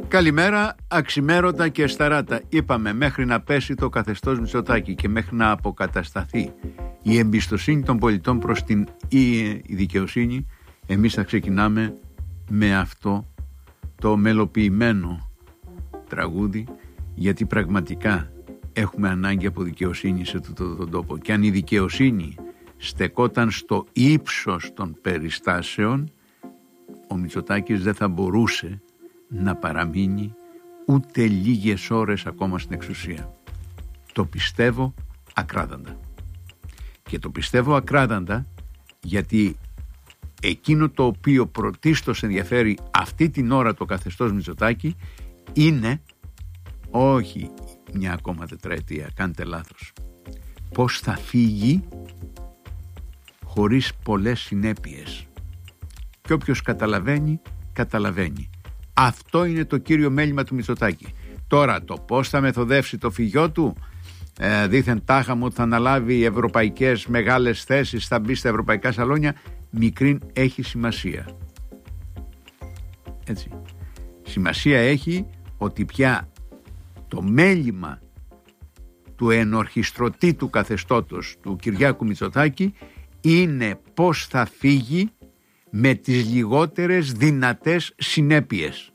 Καλημέρα, αξιμέρωτα και σταράτα. Είπαμε μέχρι να πέσει το καθεστώς Μητσοτάκη και μέχρι να αποκατασταθεί η εμπιστοσύνη των πολιτών προς την δικαιοσύνη, εμείς θα ξεκινάμε με αυτό το μελοποιημένο τραγούδι, γιατί πραγματικά έχουμε ανάγκη από δικαιοσύνη σε τούτο τον τόπο. Και αν η δικαιοσύνη στεκόταν στο ύψος των περιστάσεων, ο Μητσοτάκης δεν θα μπορούσε να παραμείνει ούτε λίγες ώρες ακόμα στην εξουσία. Το πιστεύω ακράδαντα. Και το πιστεύω ακράδαντα γιατί εκείνο το οποίο πρωτίστως ενδιαφέρει αυτή την ώρα το καθεστώς Μητσοτάκη είναι όχι μια ακόμα τετραετία, κάντε λάθος, πώς θα φύγει χωρίς πολλές συνέπειες. Και όποιος καταλαβαίνει, καταλαβαίνει. Αυτό είναι το κύριο μέλημα του Μητσοτάκη. Τώρα το πώς θα μεθοδεύσει το φυγιό του, δήθεν τάχα μου ότι θα αναλάβει ευρωπαϊκές μεγάλες θέσεις, θα μπει στα ευρωπαϊκά σαλόνια, μικρήν έχει σημασία. Έτσι. Σημασία έχει ότι πια το μέλημα του ενορχιστρωτή του καθεστώτος του Κυριάκου Μητσοτάκη είναι πώς θα φύγει με τις λιγότερες δυνατές συνέπειες.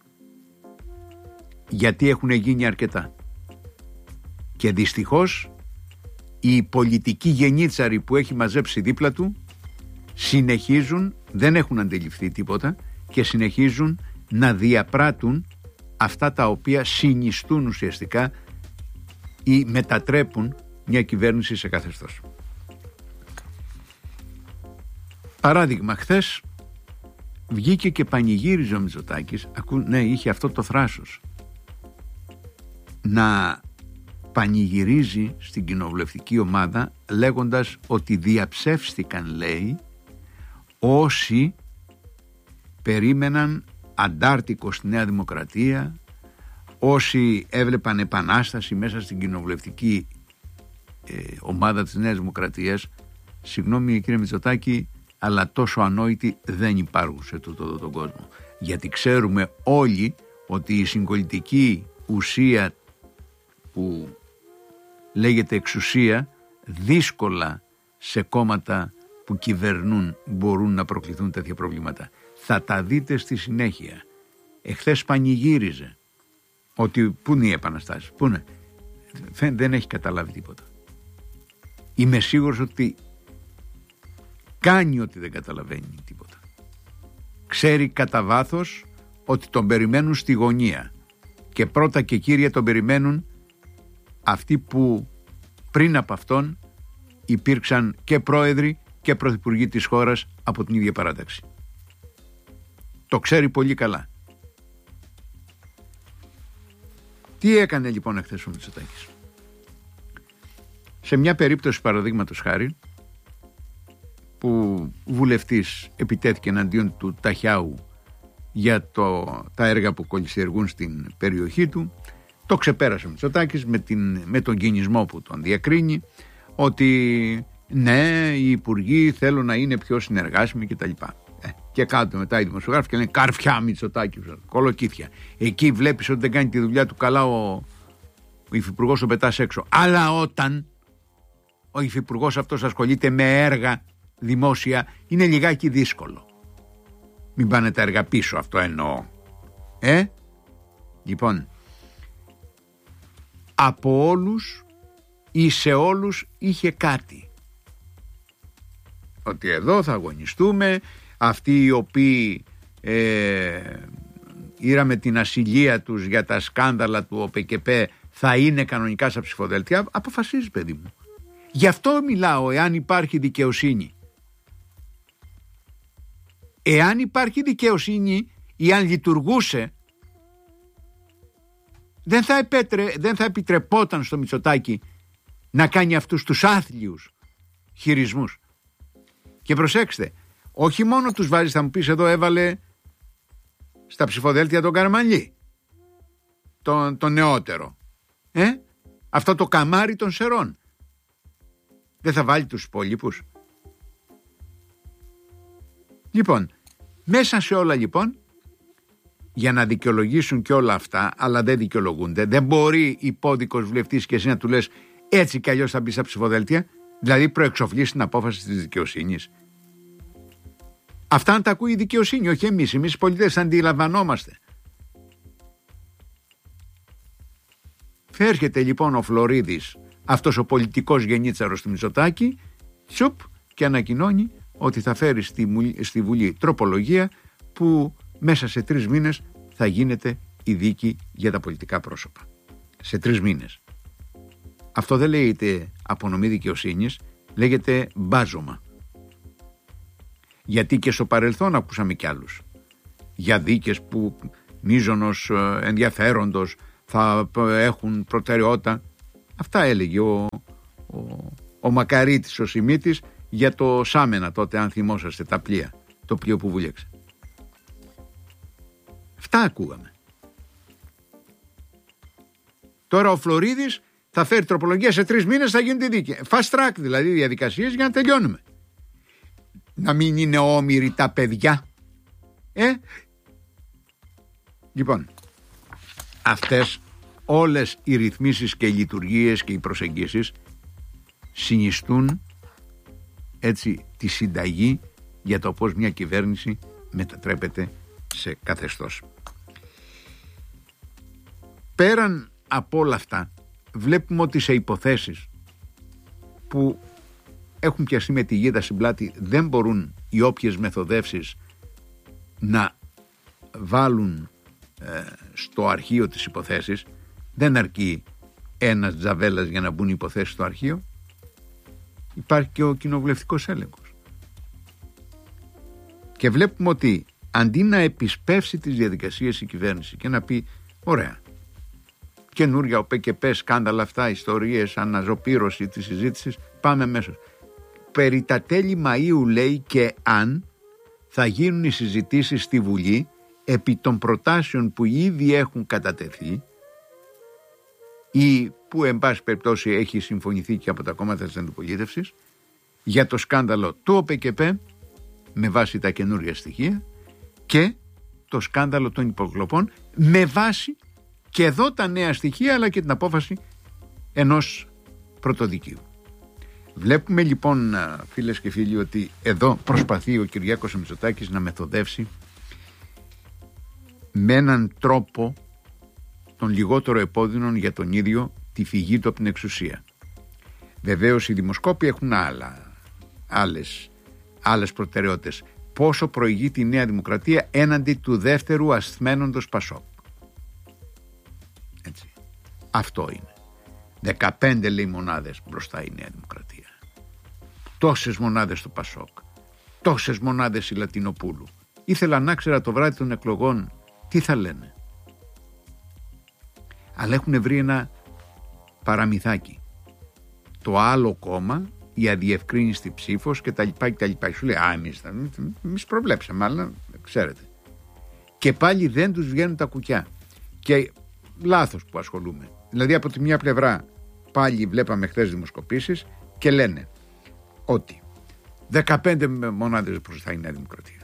Γιατί έχουν γίνει αρκετά. Και δυστυχώς οι πολιτικοί γενίτσαροι που έχει μαζέψει δίπλα του συνεχίζουν, δεν έχουν αντιληφθεί τίποτα και συνεχίζουν να διαπράττουν αυτά τα οποία συνιστούν ουσιαστικά ή μετατρέπουν μια κυβέρνηση σε καθεστώς. Παράδειγμα, χθες βγήκε και πανηγύριζε ο Μητσοτάκης, ναι, είχε αυτό το θράσος να πανηγυρίζει στην κοινοβουλευτική ομάδα λέγοντας ότι διαψεύστηκαν, λέει, όσοι περίμεναν αντάρτικο στη Νέα Δημοκρατία, όσοι έβλεπαν επανάσταση μέσα στην κοινοβουλευτική ομάδα της Νέας Δημοκρατίας. Συγγνώμη κύριε Μητσοτάκη, αλλά τόσο ανόητοι δεν υπάρχουν σε τούτο τον κόσμο. Γιατί ξέρουμε όλοι ότι η συγκολητική ουσία που λέγεται εξουσία δύσκολα σε κόμματα που κυβερνούν μπορούν να προκληθούν τέτοια προβλήματα. Θα τα δείτε στη συνέχεια. Εχθές πανηγύριζε ότι πού είναι οι επαναστάσεις, πού είναι. Δεν έχει καταλάβει τίποτα. Είμαι σίγουρος ότι κάνει ότι δεν καταλαβαίνει τίποτα. Ξέρει κατά βάθος ότι τον περιμένουν στη γωνία και πρώτα και κύρια τον περιμένουν αυτοί που πριν από αυτόν υπήρξαν και πρόεδροι και πρωθυπουργοί της χώρας από την ίδια παράταξη. Το ξέρει πολύ καλά. Τι έκανε λοιπόν εχθές ο Μητσοτάκης? Σε μια περίπτωση παραδείγματος χάρη που βουλευτής επιτέθηκε εναντίον του Ταχιάου για τα έργα που κολυσιεργούν στην περιοχή του, το ξεπέρασε ο Μητσοτάκης με τον κινησμό που τον διακρίνει ότι ναι, οι υπουργοί θέλουν να είναι πιο συνεργάσιμοι κτλ. Και κάτω μετά οι δημοσιογράφοι και λένε καρφιά Μητσοτάκη, κολοκύθια. Εκεί βλέπεις ότι δεν κάνει τη δουλειά του καλά ο υφυπουργός, τον πετάς έξω. Αλλά όταν ο υφυπουργός αυτός ασχολείται με έργα δημόσια, είναι λιγάκι δύσκολο. Μην πάνε τα έργα πίσω, αυτό εννοώ. Λοιπόν, από όλους ή σε όλους είχε κάτι. Ότι εδώ θα αγωνιστούμε, αυτοί οι οποίοι ήραμε την ασυλία τους για τα σκάνδαλα του ΟΠΕΚΕΠΕ θα είναι κανονικά στα ψηφοδέλτια. Αποφασίζει, παιδί μου. Γι' αυτό μιλάω, εάν υπάρχει δικαιοσύνη. Εάν υπάρχει δικαιοσύνη ή αν λειτουργούσε, δεν θα επιτρεπόταν στο Μητσοτάκη να κάνει αυτούς τους άθλιους χειρισμούς. Και προσέξτε, όχι μόνο τους βάζει, θα μου πεις εδώ έβαλε στα ψηφοδέλτια τον Καραμανλή, τον νεότερο, αυτό το καμάρι των Σερών. Δεν θα βάλει τους υπόλοιπους? Λοιπόν, μέσα σε όλα λοιπόν για να δικαιολογήσουν και όλα αυτά, αλλά δεν δικαιολογούνται. Δεν μπορεί υπόδικος βουλευτής και εσύ να του λες έτσι κι αλλιώς θα μπει στα ψηφοδέλτια, δηλαδή προεξοφλείς την απόφαση της δικαιοσύνης. Αυτά να τα ακούει η δικαιοσύνη, όχι εμείς. Εμείς οι πολίτες αντιλαμβανόμαστε. Έρχεται λοιπόν ο Φλωρίδης, αυτός ο πολιτικός γενίτσαρος του Μητσοτάκη, τσουπ, και ανακοινώνει ότι θα φέρει στη Βουλή τροπολογία που μέσα σε 3 μήνες θα γίνεται η δίκη για τα πολιτικά πρόσωπα. Σε 3 μήνες. Αυτό δεν λέγεται απονομή δικαιοσύνης, λέγεται μπάζωμα. Γιατί και στο παρελθόν ακούσαμε κι άλλους για δίκες που μείζωνος ενδιαφέροντος θα έχουν προτεραιότητα. Αυτά έλεγε ο Μακαρίτης, ο Σιμίτης, για το Σάμενα τότε, αν θυμόσαστε, τα πλοία, το πλοίο που βούλεξε. Αυτά ακούγαμε. Τώρα ο Φλωρίδης θα φέρει τροπολογία, σε 3 μήνες θα γίνεται δίκη. Fast track δηλαδή διαδικασίες για να τελειώνουμε. Να μην είναι όμοιροι τα παιδιά. Λοιπόν, αυτές όλες οι ρυθμίσεις και οι λειτουργίες και οι προσεγγίσεις συνιστούν έτσι τη συνταγή για το πώς μια κυβέρνηση μετατρέπεται σε καθεστώς. Πέραν από όλα αυτά, βλέπουμε ότι σε υποθέσεις που έχουν πιαστεί με τη γίδα στην πλάτη δεν μπορούν οι όποιες μεθοδεύσεις να βάλουν στο αρχείο της υποθέσεις. Δεν αρκεί ένας τζαβέλας για να μπουν οι υποθέσεις στο αρχείο. Υπάρχει και ο κοινοβουλευτικός έλεγχος. Και βλέπουμε ότι αντί να επισπεύσει τις διαδικασίες η κυβέρνηση και να πει ωραία, καινούρια ο ΠΚΠ, σκάνδαλα αυτά, ιστορίες, αναζωπήρωση της συζήτησης, πάμε αμέσως. Περί τα τέλη Μαΐου, λέει, και αν θα γίνουν οι συζητήσεις στη Βουλή επί των προτάσεων που ήδη έχουν κατατεθεί ή που εν πάση περιπτώσει έχει συμφωνηθεί και από τα κόμματα της αντιπολίτευσης για το σκάνδαλο του ΟΠΚΠ με βάση τα καινούρια στοιχεία και το σκάνδαλο των υποκλοπών με βάση και εδώ τα νέα στοιχεία αλλά και την απόφαση ενός πρωτοδικείου. Βλέπουμε λοιπόν, φίλες και φίλοι, ότι εδώ προσπαθεί ο Κυριάκος Μητσοτάκης να μεθοδεύσει με έναν τρόπο τον λιγότερο επώδυνον για τον ίδιο τη φυγή του από την εξουσία. Βεβαίως οι δημοσκόποι έχουν άλλες προτεραιότητες. Πόσο προηγείται η Νέα Δημοκρατία έναντι του δεύτερου ασθμένοντος Πασόκ. Έτσι. Αυτό είναι. 15 λέει μονάδες μπροστά η Νέα Δημοκρατία. Τόσες μονάδες του Πασόκ. Τόσες μονάδες η Λατινοπούλου. Ήθελα να ξέρω το βράδυ των εκλογών τι θα λένε. Αλλά έχουν βρει ένα παραμυθάκι. Το άλλο κόμμα, η αδιευκρίνηστη ψήφος και τα λοιπά. Σου λέει, εμείς προβλέψαμε, αλλά ξέρετε. Και πάλι δεν τους βγαίνουν τα κουκιά. Και λάθος που ασχολούμαι. Δηλαδή από τη μια πλευρά πάλι βλέπαμε χθες δημοσκοπήσεις και λένε ότι 15 μονάδες μπροστά η Νέα Δημοκρατία.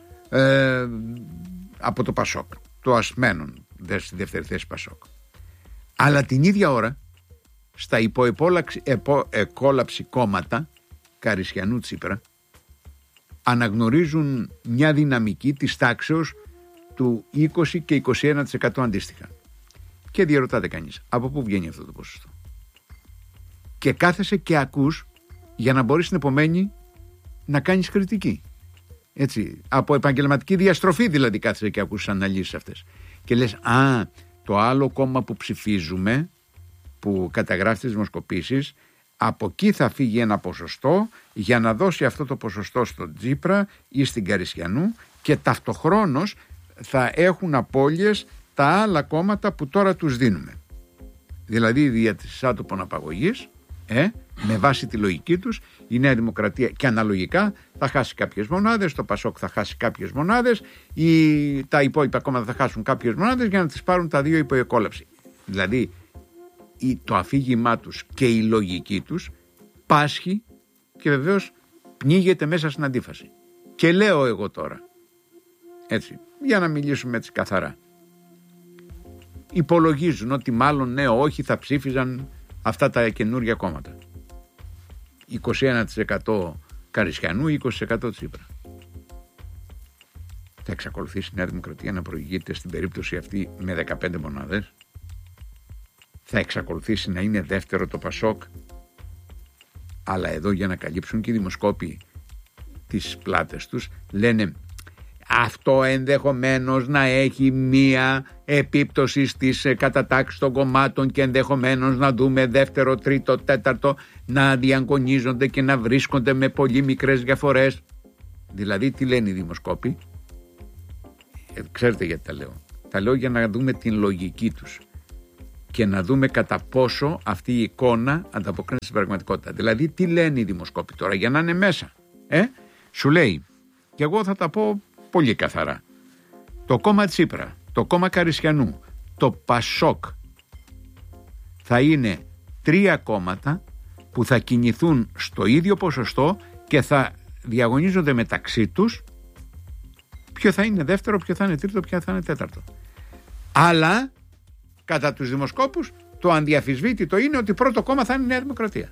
Από το Πασόκ, το ασμένον, στη δεύτερη θέση Πασόκ. Αλλά την ίδια ώρα στα υποεκόλαψη κόμματα Καρισιανού Τσίπρα αναγνωρίζουν μια δυναμική της τάξεως του 20 και 21% αντίστοιχα. Και διαρωτάται κανείς, από πού βγαίνει αυτό το ποσοστό? Και κάθεσαι και ακούς για να μπορείς την επομένη να κάνεις κριτική. Έτσι, από επαγγελματική διαστροφή δηλαδή κάθεσαι και ακούς τις αναλύσεις αυτές. Και λες, το άλλο κόμμα που ψηφίζουμε, που καταγράφει τις δημοσκοπήσεις, από εκεί θα φύγει ένα ποσοστό για να δώσει αυτό το ποσοστό στον Τσίπρα ή στην Καρισιανού και ταυτοχρόνως θα έχουν απώλειες τα άλλα κόμματα που τώρα τους δίνουμε. Δηλαδή δια της άτοπων απαγωγής, με βάση τη λογική τους, η Νέα Δημοκρατία και αναλογικά θα χάσει κάποιες μονάδες, το Πασόκ θα χάσει κάποιες μονάδες, τα υπόλοιπα κόμματα θα χάσουν κάποιες μονάδες για να τις πάρουν τα δύο υποεκόλαψη. Δηλαδή το αφήγημά τους και η λογική τους πάσχει και βεβαίως πνίγεται μέσα στην αντίφαση. Και λέω εγώ τώρα, έτσι, για να μιλήσουμε έτσι καθαρά, υπολογίζουν ότι μάλλον ναι, όχι, θα ψήφιζαν αυτά τα καινούργια κόμματα. 21% Καρισιανού, 20% Τσίπρα. Θα εξακολουθήσει η Νέα Δημοκρατία να προηγείται στην περίπτωση αυτή με 15 μονάδες? Θα εξακολουθήσει να είναι δεύτερο το Πασόκ? Αλλά εδώ, για να καλύψουν και οι δημοσκόποι τις πλάτες τους, λένε αυτό ενδεχομένως να έχει μία επίπτωση στις κατατάξεις των κομμάτων και ενδεχομένως να δούμε δεύτερο, τρίτο, τέταρτο να διαγωνίζονται και να βρίσκονται με πολύ μικρές διαφορές. Δηλαδή τι λένε οι δημοσκόποι? Ξέρετε γιατί τα λέω? Τα λέω για να δούμε την λογική τους και να δούμε κατά πόσο αυτή η εικόνα ανταποκρίνεται στην πραγματικότητα. Δηλαδή τι λένε οι δημοσκόποι τώρα για να είναι μέσα? Σου λέει, και εγώ θα τα πω πολύ καθαρά, το κόμμα Τσίπρα, το κόμμα Καρισιανού, το Πασόκ θα είναι 3 κόμματα που θα κινηθούν στο ίδιο ποσοστό και θα διαγωνίζονται μεταξύ τους ποιο θα είναι δεύτερο, ποιο θα είναι τρίτο, ποιο θα είναι τέταρτο. Αλλά κατά τους δημοσκόπους το ανδιαφυσβήτητο είναι ότι πρώτο κόμμα θα είναι η Νέα Δημοκρατία.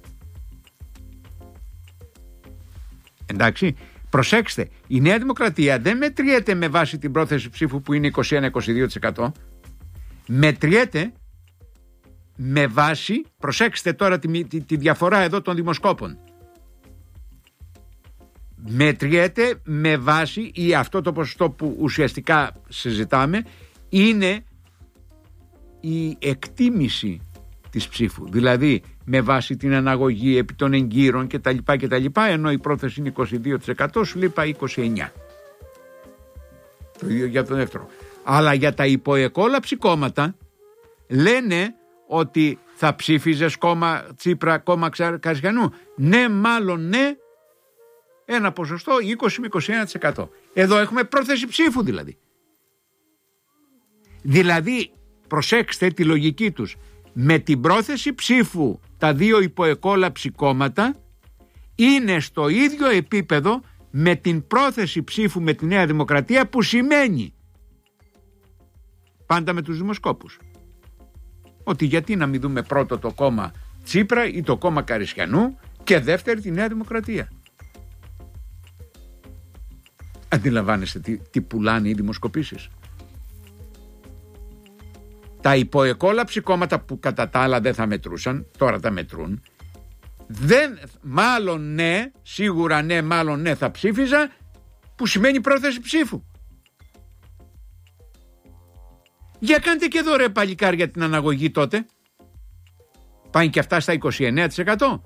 Εντάξει, προσέξτε, η Νέα Δημοκρατία δεν μετριέται με βάση την πρόθεση ψήφου που είναι 21-22%. Μετριέται με βάση, προσέξτε τώρα τη διαφορά εδώ των δημοσκόπων. Μετριέται με βάση, ή αυτό το ποσοστό που ουσιαστικά συζητάμε είναι η εκτίμηση της ψήφου, δηλαδή με βάση την αναγωγή επί των εγκύρων κτλ, ενώ η πρόθεση είναι 22%, σου λείπα 29%. Το ίδιο για τον δεύτερο. Αλλά για τα υποεκόλαψη κόμματα λένε ότι θα ψήφιζες κόμμα Τσίπρα, κόμμα Καρισιανού? Ναι, μάλλον ναι, ένα ποσοστό 20-21%. Εδώ έχουμε πρόθεση ψήφου δηλαδή. Δηλαδή, προσέξτε τη λογική τους. Με την πρόθεση ψήφου τα δύο υποεκόλαψη κόμματα είναι στο ίδιο επίπεδο με την πρόθεση ψήφου με τη Νέα Δημοκρατία, που σημαίνει πάντα με τους δημοσκόπους ότι γιατί να μην δούμε πρώτο το κόμμα Τσίπρα ή το κόμμα Καρισιανού και δεύτερη τη Νέα Δημοκρατία. Αντιλαμβάνεστε τι πουλάνε οι δημοσκοπήσεις? Τα υποεκόλαψη κόμματα που κατά τα άλλα δεν θα μετρούσαν, τώρα τα μετρούν. Μάλλον ναι, σίγουρα ναι, μάλλον ναι θα ψήφιζα, που σημαίνει πρόθεση ψήφου. Για κάντε και εδώ ρε παλικάρια την αναγωγή τότε. Πάνε και αυτά στα 29%.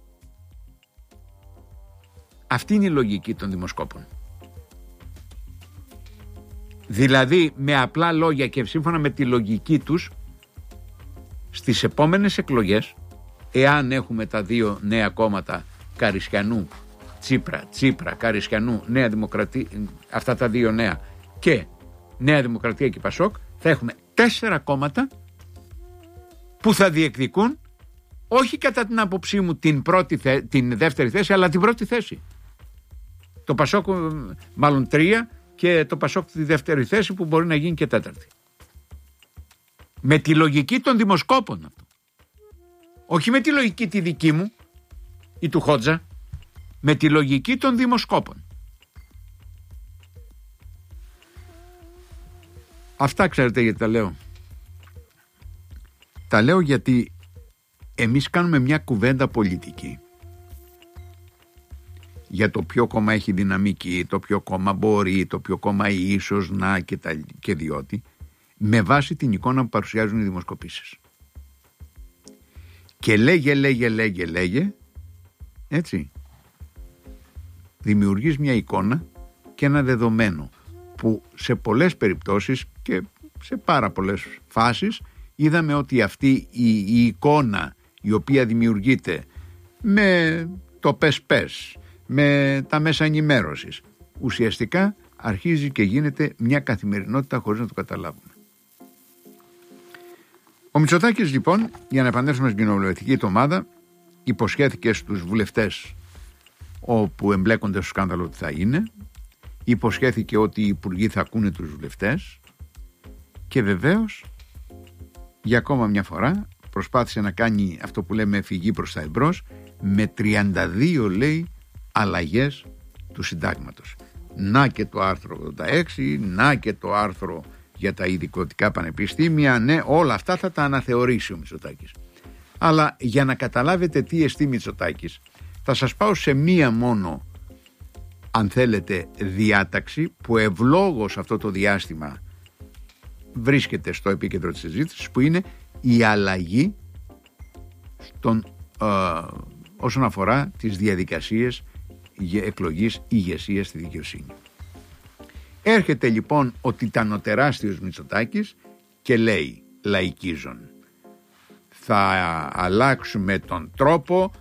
Αυτή είναι η λογική των δημοσκόπων. Δηλαδή με απλά λόγια και σύμφωνα με τη λογική τους, στις επόμενες εκλογές, εάν έχουμε τα δύο νέα κόμματα Καρισιανού, Τσίπρα, Καρισιανού, Νέα Δημοκρατία, αυτά τα δύο νέα, και Νέα Δημοκρατία και Πασόκ, θα έχουμε 4 κόμματα που θα διεκδικούν όχι κατά την άποψή μου την δεύτερη θέση, αλλά την πρώτη θέση. Το Πασόκ μάλλον 3 και το Πασόκ τη δεύτερη θέση, που μπορεί να γίνει και τέταρτη. Με τη λογική των δημοσκόπων αυτό. Όχι με τη λογική τη δική μου ή του Χότζα, με τη λογική των δημοσκόπων. Αυτά ξέρετε γιατί τα λέω? Τα λέω γιατί εμείς κάνουμε μια κουβέντα πολιτική για το ποιο κόμμα έχει δυναμική, το ποιο κόμμα μπορεί, το ποιο κόμμα ίσως να και διότι, με βάση την εικόνα που παρουσιάζουν οι δημοσκοπήσεις. Και λέγε, έτσι, δημιουργείς μια εικόνα και ένα δεδομένο που σε πολλές περιπτώσεις και σε πάρα πολλές φάσεις είδαμε ότι αυτή η εικόνα η οποία δημιουργείται με το πες, με τα μέσα ενημέρωσης, ουσιαστικά αρχίζει και γίνεται μια καθημερινότητα χωρίς να το καταλάβουμε. Ο Μητσοτάκης λοιπόν, για να επανέλθουμε στην κοινοβουλευτική ομάδα, υποσχέθηκε στους βουλευτές όπου εμπλέκονται στο σκάνδαλο ότι θα είναι, υποσχέθηκε ότι οι υπουργοί θα ακούνε τους βουλευτές και βεβαίως για ακόμα μια φορά προσπάθησε να κάνει αυτό που λέμε φυγή προς τα εμπρός με 32 λέει αλλαγές του συντάγματος. Να και το άρθρο 86, να και το άρθρο για τα ειδικοτικά πανεπιστήμια, ναι, όλα αυτά θα τα αναθεωρήσει ο Μητσοτάκης. Αλλά για να καταλάβετε τι εστί Μητσοτάκης, θα σας πάω σε μία μόνο, αν θέλετε, διάταξη που ευλόγως αυτό το διάστημα βρίσκεται στο επίκεντρο της συζήτησης, που είναι η αλλαγή όσον αφορά τις διαδικασίες εκλογής ηγεσίας στη δικαιοσύνη. Έρχεται λοιπόν ο τιτανοτεράστιος Μητσοτάκης και λέει, λαϊκίζον, θα αλλάξουμε τον τρόπο